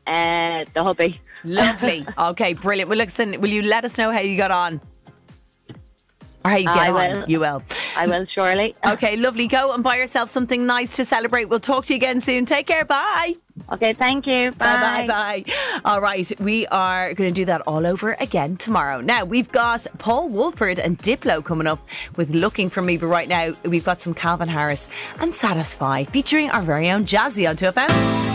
The hubby. Lovely. Okay, brilliant. Well, listen, will you let us know how you got on? Or how you get I on? will. You will. I will surely. Okay, lovely. Go and buy yourself something nice to celebrate. We'll talk to you again soon. Take care. Bye. Okay, thank you. Bye. Bye. All right, we are going to do that all over again tomorrow. Now, we've got Paul Woolford and Diplo coming up with Looking For Me, but right now we've got some Calvin Harris and Satisfy featuring our very own Jazzy on 2FM.